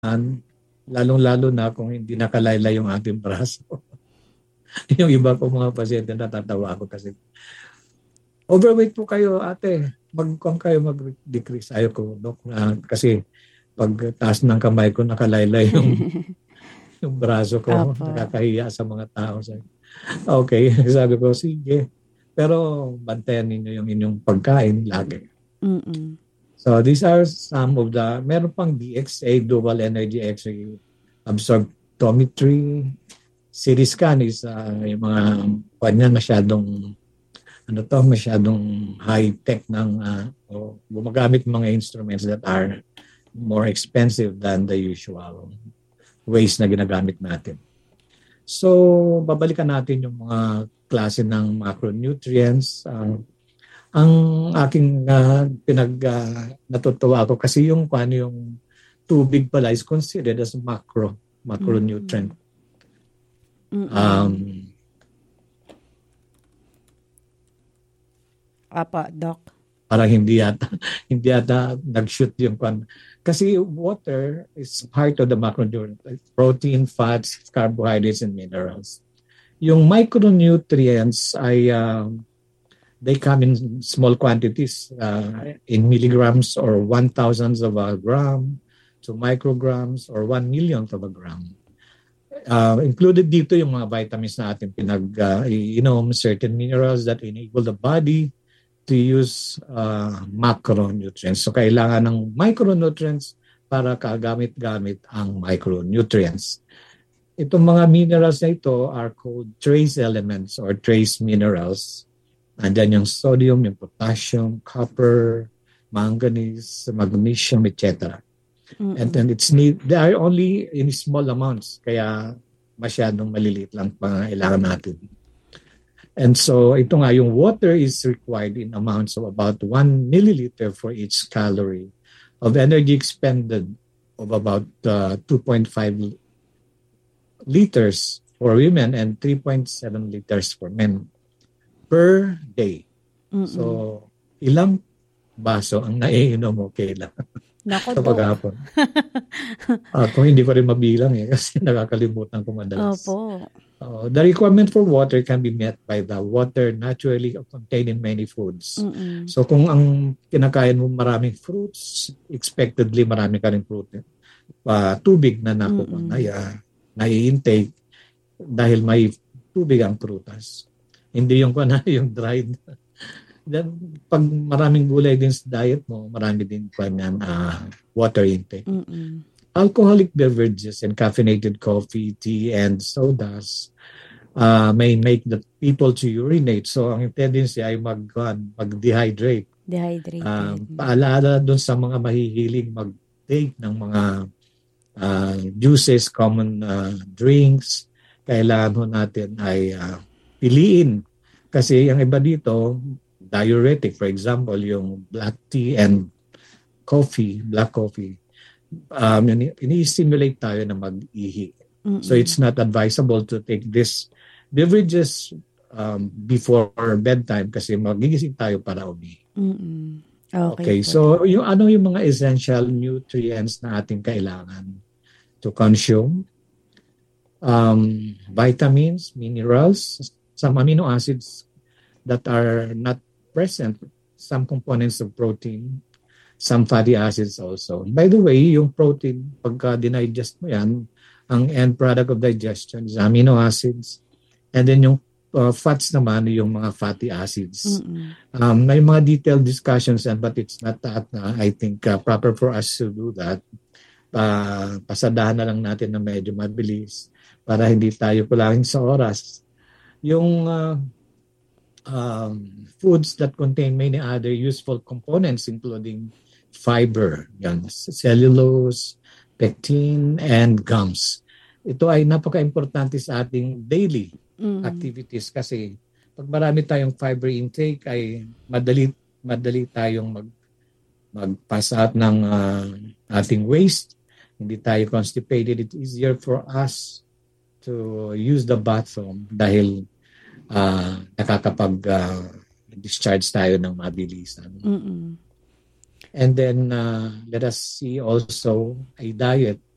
lalong-lalo na kung hindi nakalaylay yung ating braso. Yung iba ko mga pasyente natatawa ako kasi overweight po kayo, ate. Kung kayo mag-decrease. Ayaw ko, Dok. Kasi pag taas ng kamay ko, nakalaylay yung braso ko. Opo. Nakakahiya sa mga tao. Okay, sabi ko, sige. Pero bantayan ninyo yung inyong pagkain lagi. Mm. So these are some of meron pang DXA, Dual Energy X-ray Absorptometry. CT scan is yung mga kanya masyadong masyadong high-tech gumagamit ng mga instruments that are more expensive than the usual ways na ginagamit natin. So, babalikan natin yung mga klase ng macronutrients. Ang aking natutuwa ako kasi yung tubig pala is considered as macronutrient. Apa, Doc. Parang hindi yata nag-shoot yung kasi water is part of the macronutrients, like protein, fats, carbohydrates, and minerals. Yung micronutrients ay they come in small quantities, in milligrams or 1,000 of a gram to micrograms or 1 millionth of a gram. Included dito yung mga vitamins na ating pinag-inom, certain minerals that enable the body to use macronutrients. So kailangan ng micronutrients para kagamit-gamit ang micronutrients. Itong mga minerals na ito are called trace elements or trace minerals. Andyan yung sodium, yung potassium, copper, manganese, magnesium, etc. And then they are only in small amounts, kaya masyadong maliliit lang pangailangan natin. And so ito nga, yung water is required in amounts of about 1 milliliter for each calorie of energy expended of about 2.5 liters for women and 3.7 liters for men per day. So, ilang baso ang naiinom mo kailan? Nako, sa Doc. paghapon. Kung hindi ko rin mabilang kasi nakakalimutan ko madalas. Opo. The requirement for water can be met by the water naturally contained in many foods. So kung ang kinakain mo maraming fruits, expectedly marami ka rin tubig na nai-intake dahil may tubig ang prutas. Hindi yung yung dried. Then, pag maraming gulay din sa diet mo, marami din water intake. Alcoholic beverages and caffeinated coffee, tea, and sodas may make the people to urinate. So, ang tendency ay mag-dehydrate. Paalala dun sa mga mahihilig mag-take ng mga juices, common drinks, kailangan ho natin ay piliin. Kasi yung iba dito, diuretic, for example, yung black tea and black coffee, ini-stimulate tayo na mag-ihi. So it's not advisable to take these beverages before bedtime kasi magigising tayo para umihi. Okay, so yung mga essential nutrients na ating kailangan to consume? Vitamins, minerals, some amino acids that are not present, some components of protein, some fatty acids also. By the way, yung protein, pagka dinigest mo yan, ang end product of digestion is amino acids. And then yung fats naman, yung mga fatty acids. May mga detailed discussions yan, but it's not that, I think, proper for us to do that. Pasadahan na lang natin na medyo mabilis para hindi tayo kulangin sa oras. Yung foods that contain many other useful components including fiber, cellulose, pectin, and gums. Ito ay napaka-importante sa ating daily activities kasi pag marami tayong fiber intake ay madali tayong mag-pass out ng ating waste. Hindi tayo constipated. It's easier for us to use the bathroom dahil nakakapag-discharge tayo ng mabilisan. And then let us see also a diet